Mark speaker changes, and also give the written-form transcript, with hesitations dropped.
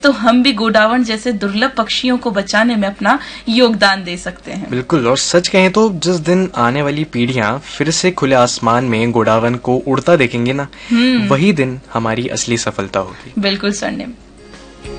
Speaker 1: तो हम भी गोडावण जैसे दुर्लभ पक्षियों को बचाने में अपना योगदान दे सकते हैं।
Speaker 2: बिल्कुल, और सच कहें तो जिस दिन आने वाली पीढ़ियां फिर से खुले आसमान में गोडावण को उड़ता देखेंगे ना, वही दिन हमारी असली सफलता होगी।
Speaker 1: बिल्कुल स्वर्णिम।